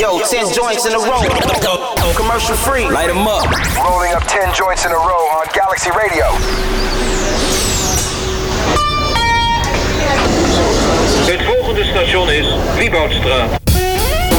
Yo, 10 joints in a row. Commercial free. Light 'em up. Rolling up 10 joints in a row on Galaxy Radio. Het volgende station is Wieboudstraat.